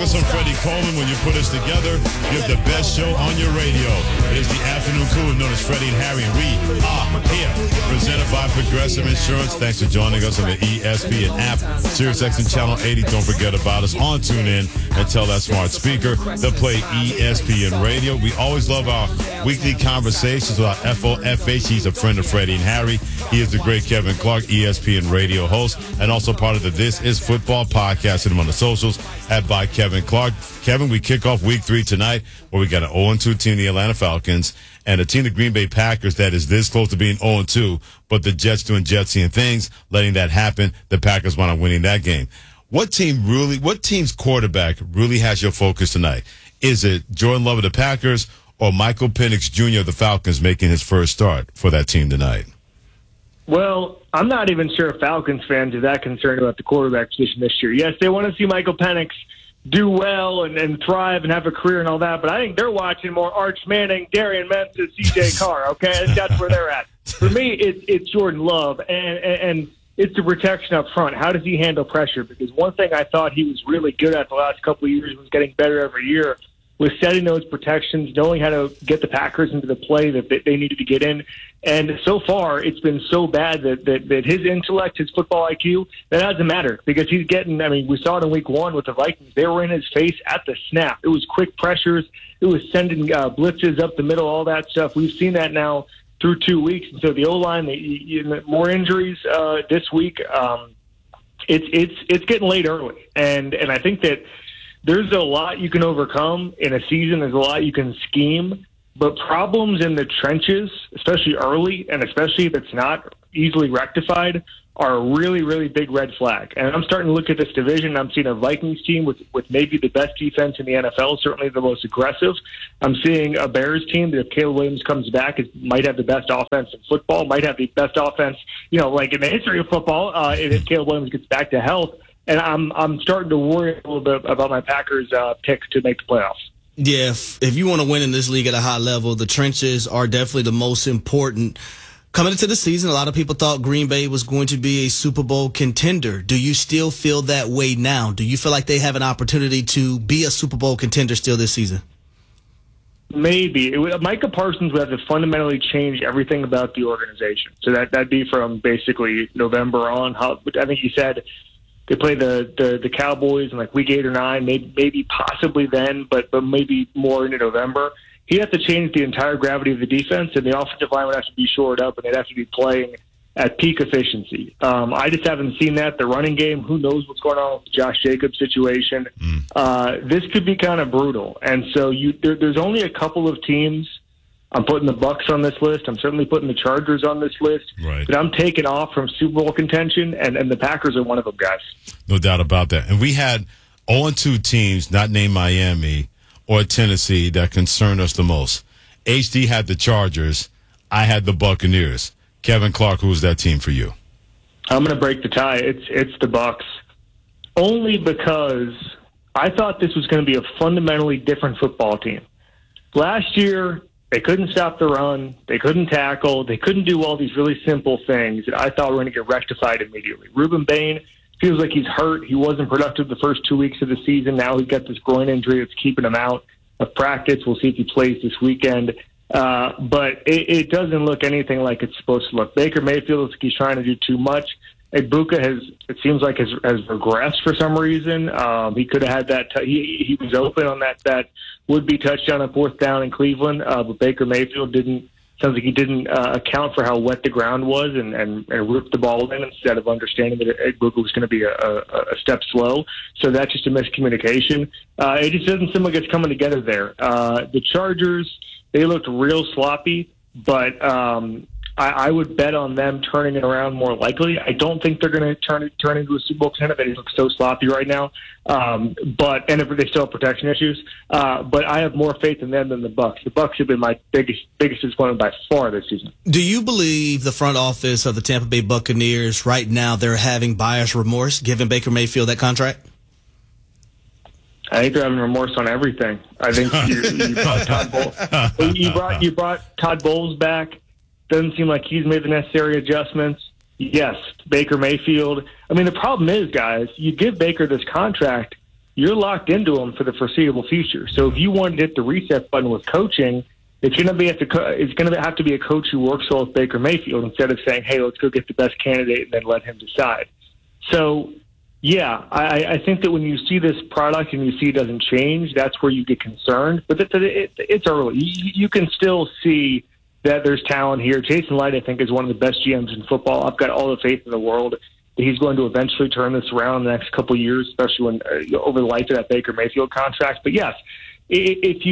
with some Freddie Coleman. When you put us together, you have the best show on your radio. It is the afternoon crew known as Freddie and Harry, and we are here. Presented by Progressive Insurance. Thanks for joining us on the ESPN app, SiriusXM Channel 80. Don't forget about us on TuneIn and tell that smart speaker to play ESPN Radio. We always love our weekly conversations with our FOFH. He's a friend of Freddie and Harry. He is the great Kevin Clark, ESPN Radio host, and also part of the This Is Football podcast. Hit him on the socials at by Kevin Clark. Kevin, we kick off week 3 tonight where we got an 0-2 team, the Atlanta Falcons, and a team, the Green Bay Packers, that is this close to being 0-2, but the Jets doing Jetsian things, letting that happen. The Packers wound up winning that game. What team's quarterback really has your focus tonight? Is it Jordan Love of the Packers or Michael Penix Jr. of the Falcons making his first start for that team tonight? Well, I'm not even sure if Falcons fans are that concerned about the quarterback position this year. Yes, they want to see Michael Penix do well and thrive and have a career and all that, but I think they're watching more Arch Manning, Darian Memphis, C.J. Carr, okay? I think that's where they're at. For me, it's Jordan Love, and it's the protection up front. How does he handle pressure? Because one thing I thought he was really good at the last couple of years, was getting better every year, was setting those protections, knowing how to get the Packers into the play that they needed to get in. And so far, it's been so bad that his intellect, his football IQ, that doesn't matter because he's getting, I mean, we saw it in week 1 with the Vikings. They were in his face at the snap. It was quick pressures. It was sending blitzes up the middle, all that stuff. We've seen that now through 2 weeks. And so the O-line, more injuries this week. It's getting late early. And I think that there's a lot you can overcome in a season. There's a lot you can scheme. But problems in the trenches, especially early, and especially if it's not easily rectified, are a really, really big red flag. And I'm starting to look at this division. I'm seeing a Vikings team with maybe the best defense in the NFL, certainly the most aggressive. I'm seeing a Bears team that if Caleb Williams comes back, might have the best offense in football, might have the best offense, like in the history of football, if Caleb Williams gets back to health. And I'm starting to worry a little bit about my Packers pick to make the playoffs. Yeah, if you want to win in this league at a high level, the trenches are definitely the most important. Coming into the season, a lot of people thought Green Bay was going to be a Super Bowl contender. Do you still feel that way now? Do you feel like they have an opportunity to be a Super Bowl contender still this season? Maybe. Micah Parsons would have to fundamentally change everything about the organization. So that'd be from basically November on. I think he said they play the Cowboys in like week 8 or 9, maybe possibly then, but maybe more into November. He'd have to change the entire gravity of the defense, and the offensive line would have to be shored up, and they'd have to be playing at peak efficiency. I just haven't seen that. The running game, who knows what's going on with the Josh Jacobs situation. This could be kind of brutal. And so there's only a couple of teams. I'm putting the Bucs on this list. I'm certainly putting the Chargers on this list. Right. But I'm taking off from Super Bowl contention, and the Packers are one of them, guys. No doubt about that. And we had 0-2 teams, not named Miami or Tennessee, that concerned us the most. HD had the Chargers. I had the Buccaneers. Kevin Clark, who was that team for you? I'm going to break the tie. It's the Bucs. Only because I thought this was going to be a fundamentally different football team. Last year, they couldn't stop the run. They couldn't tackle. They couldn't do all these really simple things that I thought were going to get rectified immediately. Ruben Bain feels like he's hurt. He wasn't productive the first 2 weeks of the season. Now he's got this groin injury that's keeping him out of practice. We'll see if he plays this weekend. But it doesn't look anything like it's supposed to look. Baker Mayfield looks like he's trying to do too much. Ibuka it seems like has regressed for some reason. He could have had that. He was open on that would-be touchdown on 4th down in Cleveland, but Baker Mayfield didn't. Sounds like he didn't account for how wet the ground was and ripped the ball in instead of understanding that Ibuka was going to be a step slow. So that's just a miscommunication. It just doesn't seem like it's coming together there. The Chargers, they looked real sloppy, but I would bet on them turning it around more likely. I don't think they're going to turn into a Super Bowl contender. They look so sloppy right now. And if they still have protection issues. But I have more faith in them than the Bucs. The Bucs have been my biggest disappointment by far this season. Do you believe the front office of the Tampa Bay Buccaneers right now, they're having buyer's remorse giving Baker Mayfield that contract? I think they're having remorse on everything. I think you brought Todd Bowles. You brought Todd Bowles back. Doesn't seem like he's made the necessary adjustments. Yes, Baker Mayfield. I mean, the problem is, guys, you give Baker this contract, you're locked into him for the foreseeable future. So if you wanted to hit the reset button with coaching, it's going to have to be a coach who works well with Baker Mayfield instead of saying, hey, let's go get the best candidate and then let him decide. So, yeah, I think that when you see this product and you see it doesn't change, that's where you get concerned. But it's early. You can still see that there's talent here. Jason Light, I think, is one of the best GMs in football. I've got all the faith in the world that he's going to eventually turn this around in the next couple of years, especially when over the life of that Baker Mayfield contract. But yes, if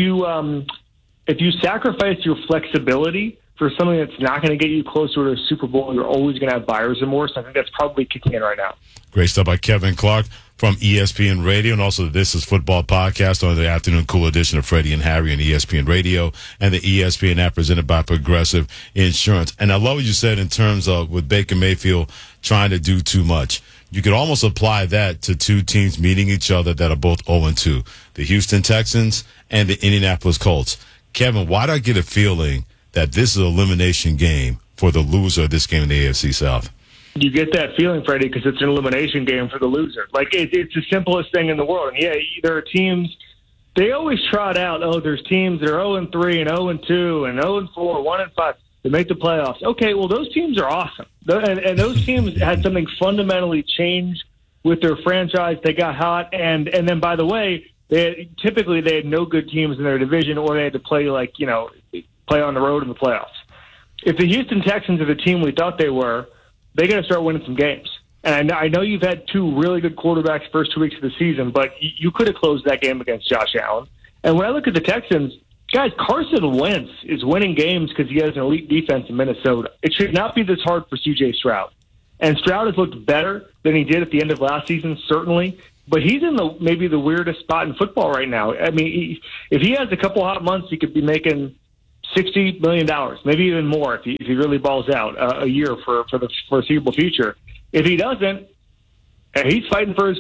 you sacrifice your flexibility for something that's not going to get you closer to a Super Bowl, you're always going to have buyer's remorse. I think that's probably kicking in right now. Great stuff by Kevin Clark from ESPN Radio, and also the This Is Football podcast on the Afternoon Cool edition of Freddie and Harry on ESPN Radio and the ESPN app presented by Progressive Insurance. And I love what you said in terms of with Baker Mayfield trying to do too much. You could almost apply that to two teams meeting each other that are both 0-2, the Houston Texans and the Indianapolis Colts. Kevin, why do I get a feeling that this is an elimination game for the loser of this game in the AFC South? You get that feeling, Freddie, because it's an elimination game for the loser. Like, it's the simplest thing in the world. And, yeah, there are teams, they always trot out, there's teams that are 0-3 and 0-2 and 0-4, 1-5 that make the playoffs. Okay, well, those teams are awesome. And those teams had something fundamentally change with their franchise. They got hot. And then, by the way, typically they had no good teams in their division, or they had to play play on the road in the playoffs. If the Houston Texans are the team we thought they were, they got to start winning some games. And I know you've had two really good quarterbacks first 2 weeks of the season, but you could have closed that game against Josh Allen. And when I look at the Texans, guys, Carson Wentz is winning games because he has an elite defense in Minnesota. It should not be this hard for C.J. Stroud. And Stroud has looked better than he did at the end of last season, certainly. But he's in maybe the weirdest spot in football right now. I mean, if he has a couple hot months, he could be making $60 million, maybe even more if he really balls out a year for the foreseeable future. If he doesn't, he's fighting for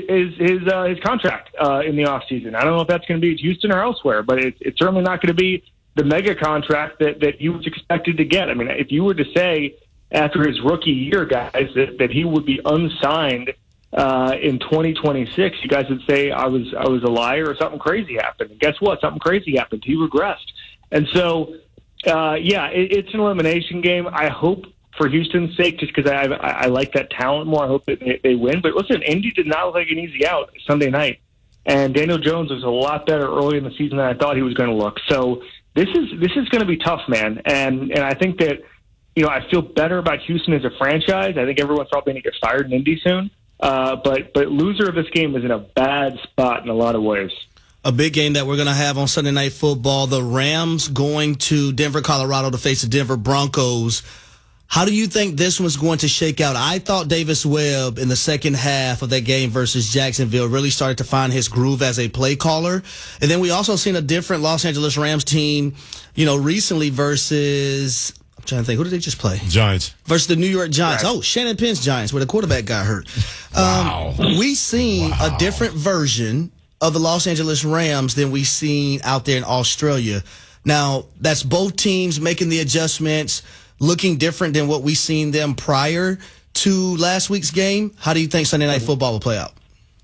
his contract in the offseason. I don't know if that's going to be Houston or elsewhere, but it's certainly not going to be the mega contract that he was expected to get. I mean, if you were to say after his rookie year, guys, that he would be unsigned in 2026, you guys would say I was a liar or something crazy happened. And guess what? Something crazy happened. He regressed. And so, it's an elimination game. I hope for Houston's sake, just because I like that talent more, I hope that they win. But listen, Indy did not look like an easy out Sunday night. And Daniel Jones was a lot better early in the season than I thought he was going to look. So this is going to be tough, man. And I think that, I feel better about Houston as a franchise. I think everyone's probably going to get fired in Indy soon. But loser of this game is in a bad spot in a lot of ways. A big game that we're going to have on Sunday Night Football, the Rams going to Denver, Colorado to face the Denver Broncos. How do you think this one's going to shake out? I thought Davis Webb in the second half of that game versus Jacksonville really started to find his groove as a play caller. And then we also seen a different Los Angeles Rams team, recently versus, I'm trying to think, who did they just play? Giants. Versus the New York Giants. Right. Oh, Shannon Penn's Giants, where the quarterback got hurt. Wow. We seen a different version of the Los Angeles Rams than we've seen out there in Australia. Now, that's both teams making the adjustments, looking different than what we've seen them prior to last week's game. How do you think Sunday Night Football will play out?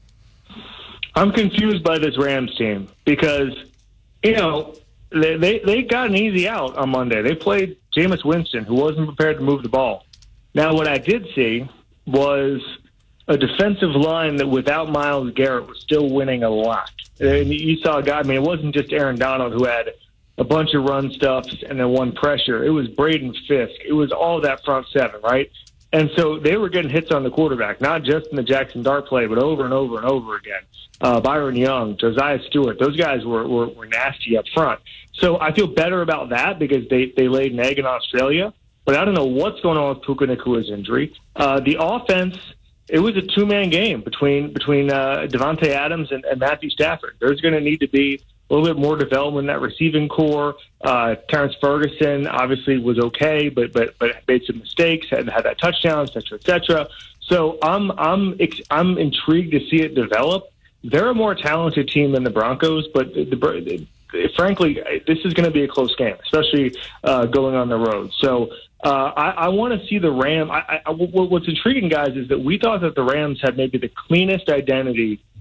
I'm confused by this Rams team because, they got an easy out on Monday. They played Jameis Winston, who wasn't prepared to move the ball. Now, what I did see was a defensive line that without Myles Garrett was still winning a lot. And you saw a guy, it wasn't just Aaron Donald who had a bunch of run stuffs and then one pressure. It was Braden Fisk. It was all that front seven, right? And so they were getting hits on the quarterback, not just in the Jackson Dart play, but over and over and over again. Byron Young, Josiah Stewart, those guys were nasty up front. So I feel better about that because they laid an egg in Australia. But I don't know what's going on with Puka Nakua's injury. The offense, it was a two-man game between Devontae Adams and Matthew Stafford. There's going to need to be a little bit more development in that receiving core. Terrence Ferguson obviously was okay, but made some mistakes, hadn't had that touchdown, et cetera, et cetera. So I'm intrigued to see it develop. They're a more talented team than the Broncos, but frankly, this is going to be a close game, especially going on the road. So I want to see the Rams. What's intriguing, guys, is that we thought that the Rams had maybe the cleanest identity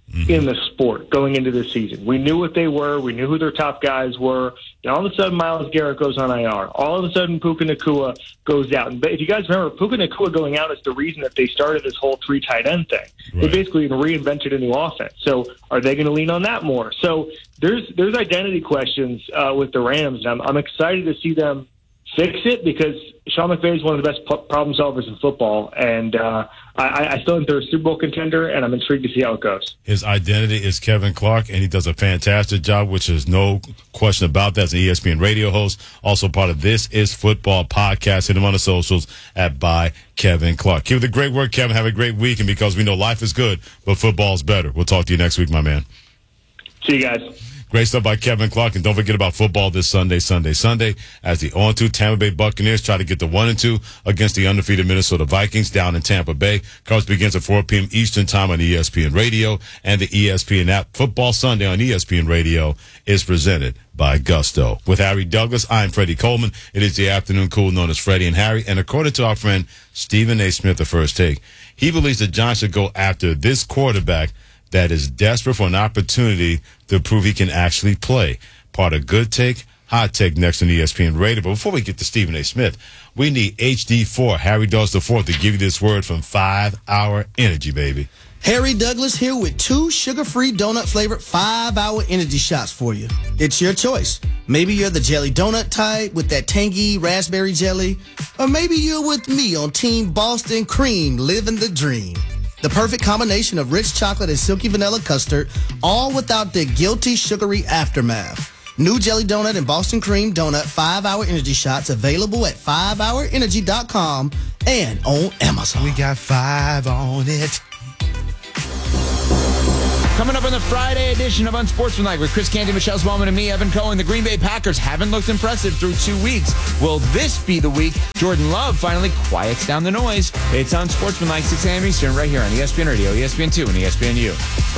in the sport going into the season. We knew what they were. We knew who their top guys were. And all of a sudden, Myles Garrett goes on IR. All of a sudden, Puka Nacua goes out. And if you guys remember, Puka Nacua going out is the reason that they started this whole 3 tight end thing. Right. They basically reinvented a new offense. So are they going to lean on that more? So there's identity questions with the Rams, and I'm excited to see them fix it because Sean McVay is one of the best problem solvers in football, and I still think they're a Super Bowl contender, and I'm intrigued to see how it goes. His identity is Kevin Clark, and he does a fantastic job, which is no question about that. As an ESPN radio host, also part of This Is Football podcast. Hit him on the socials at by Kevin Clark. Keep the great work, Kevin. Have a great week, and because we know life is good, but football's better. We'll talk to you next week, my man. See you guys. Great stuff by Kevin Clark. And don't forget about football this Sunday, as the 0-2 Tampa Bay Buccaneers try to get the 1-2 against the undefeated Minnesota Vikings down in Tampa Bay. Coverage begins at 4 p.m. Eastern time on ESPN Radio and the ESPN app. Football Sunday on ESPN Radio is presented by Gusto. With Harry Douglas, I'm Freddie Coleman. It is the afternoon cool known as Freddie and Harry. And according to our friend Stephen A. Smith, the First Take, he believes that John should go after this quarterback that is desperate for an opportunity to prove he can actually play. Part of Good Take, Hot Take next on ESPN Radio. But before we get to Stephen A. Smith, we need HD4, Harry Douglas IV, to give you this word from 5 Hour Energy, baby. Harry Douglas here with 2 sugar-free donut-flavored 5 Hour Energy shots for you. It's your choice. Maybe you're the jelly donut type with that tangy raspberry jelly, or maybe you're with me on Team Boston Cream, living the dream. The perfect combination of rich chocolate and silky vanilla custard, all without the guilty sugary aftermath. New Jelly Donut and Boston Cream Donut 5 Hour Energy Shots available at 5hourenergy.com and on Amazon. We got 5 on it. Coming up on the Friday edition of Unsportsmanlike with Chris Canty, Michelle Smallman, and me, Evan Cohen, the Green Bay Packers haven't looked impressive through 2 weeks. Will this be the week Jordan Love finally quiets down the noise? It's Unsportsmanlike, 6 a.m. Eastern, right here on ESPN Radio, ESPN2, and ESPNU.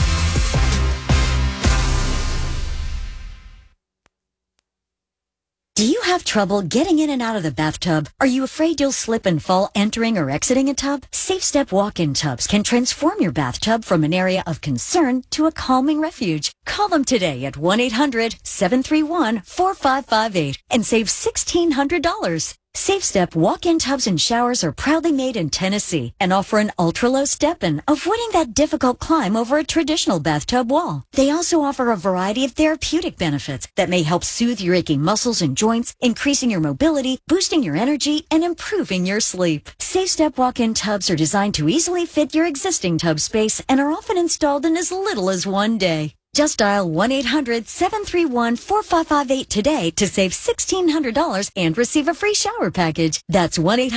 Do you have trouble getting in and out of the bathtub? Are you afraid you'll slip and fall entering or exiting a tub? Safe Step walk-in tubs can transform your bathtub from an area of concern to a calming refuge. Call them today at 1-800-731-4558 and save $1,600. Safe Step walk-in tubs and showers are proudly made in Tennessee and offer an ultra-low step-in, avoiding that difficult climb over a traditional bathtub wall. They also offer a variety of therapeutic benefits that may help soothe your aching muscles and joints, increasing your mobility, boosting your energy, and improving your sleep. Safe Step walk-in tubs are designed to easily fit your existing tub space and are often installed in as little as 1 day. Just dial 1-800-731-4558 today to save $1,600 and receive a free shower package. That's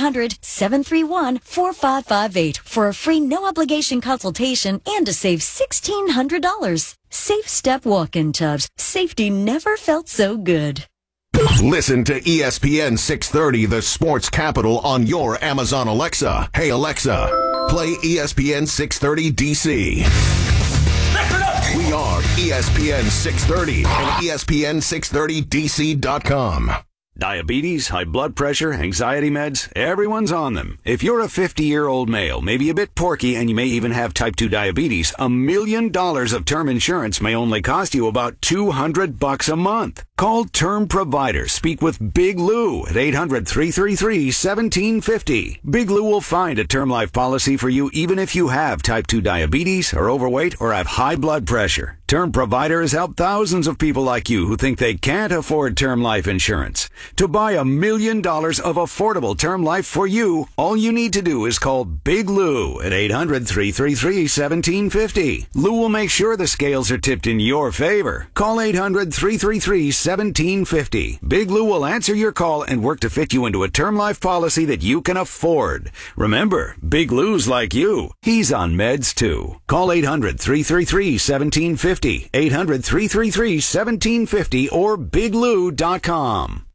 1-800-731-4558 for a free no-obligation consultation and to save $1,600. Safe Step walk-in tubs. Safety never felt so good. Listen to ESPN 630, the sports capital, on your Amazon Alexa. Hey, Alexa, play ESPN 630 DC. We are ESPN 630 and ESPN630DC.com. Diabetes, high blood pressure, anxiety meds, everyone's on them. If you're a 50-year-old male, maybe a bit porky, and you may even have type 2 diabetes, $1 million of term insurance may only cost you about $200 a month. Call Term Provider. Speak with Big Lou at 800-333-1750. Big Lou will find a term life policy for you even if you have type 2 diabetes, are overweight, or have high blood pressure. Term Provider has helped thousands of people like you who think they can't afford term life insurance. To buy $1 million of affordable term life for you, all you need to do is call Big Lou at 800-333-1750. Lou will make sure the scales are tipped in your favor. Call 800-333-1750. Big Lou will answer your call and work to fit you into a term life policy that you can afford. Remember, Big Lou's like you. He's on meds too. Call 800-333-1750. 800-333-1750 or biglou.com.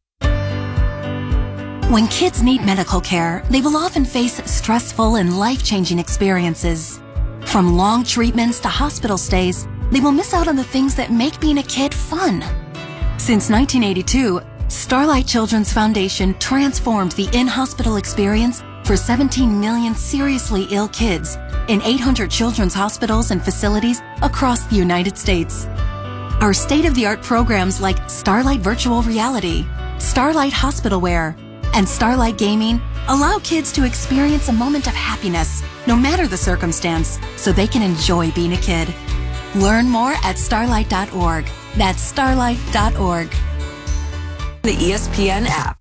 When kids need medical care, they will often face stressful and life-changing experiences. From long treatments to hospital stays, they will miss out on the things that make being a kid fun. Since 1982, Starlight Children's Foundation transformed the in-hospital experience for 17 million seriously ill kids in 800 children's hospitals and facilities across the United States. Our state-of-the-art programs like Starlight Virtual Reality, Starlight Hospital Wear, and Starlight Gaming allow kids to experience a moment of happiness, no matter the circumstance, so they can enjoy being a kid. Learn more at starlight.org. That's starlight.org. The ESPN app.